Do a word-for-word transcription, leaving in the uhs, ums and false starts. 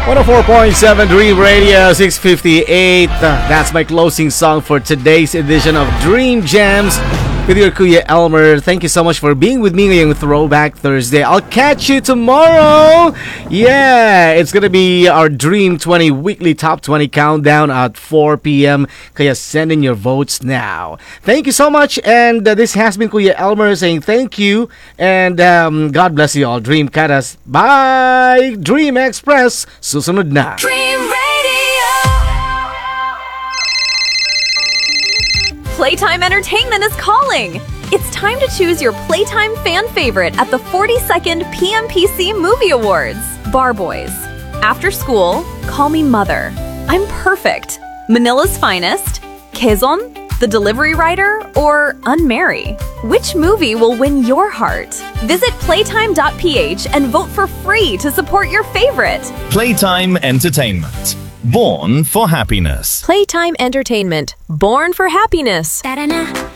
one oh four point seven Dream Radio, six fifty-eight. Uh, that's my closing song for today's edition of Dream Gems with your Kuya Elmer. Thank you so much for being with me ngayong Throwback Thursday. I'll catch you tomorrow. Yeah, it's gonna be our Dream twenty weekly top twenty countdown at four p.m. Kaya send in your votes now. Thank you so much. And uh, this has been Kuya Elmer saying thank you. And um, God bless you all. Dream Katas. Bye! Dream Express. Susunod na. Dream Radio. Playtime Entertainment is calling! It's time to choose your Playtime fan favorite at the forty-second P M P C Movie Awards. Bar Boys, After School, Call Me Mother, I'm Perfect, Manila's Finest, Quezon, The Delivery Rider, or Unmarry. Which movie will win your heart? Visit playtime dot p h and vote for free to support your favorite. Playtime Entertainment. Born for happiness. Playtime Entertainment. Born for happiness. Da-da-na.